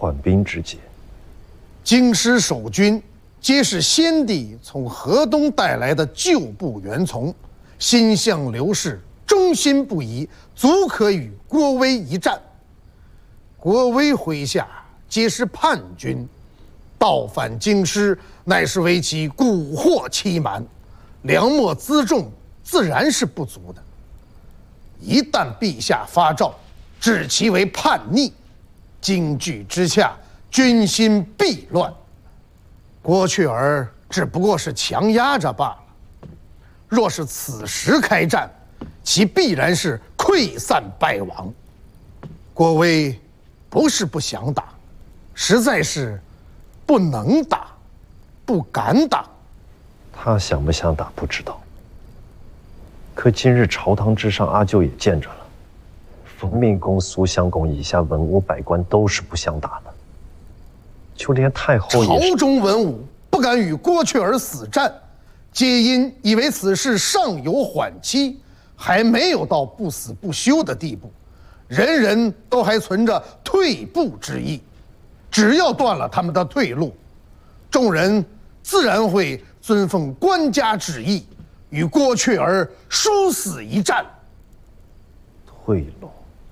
缓兵之计。 京师守军皆是先帝从河东带来的旧部员从，心向刘氏，忠心不移，足可与郭威一战。郭威麾下皆是叛军，倒返京师，乃是为其蛊惑欺瞒，粮秣辎重，自然是不足的。一旦陛下发诏，指其为叛逆，京剧之下，军心必乱。郭雀儿只不过是强压着罢了。若是此时开战，其必然是溃散败亡。郭威不是不想打，实在是不能打，不敢打。 他想不想打不知道，可今日朝堂之上，阿舅也见着了，冯明公、苏襄公以下文武百官都是不想打的，就连太后也是。 朝中文武不敢与郭雀儿死战，皆因以为此事尚有缓期，还没有到不死不休的地步，人人都还存着退步之意。只要断了他们的退路，众人自然会遵奉官家旨意，与郭雀儿殊死一战。 退路，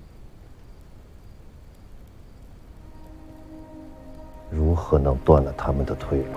如何能断了他们的退路？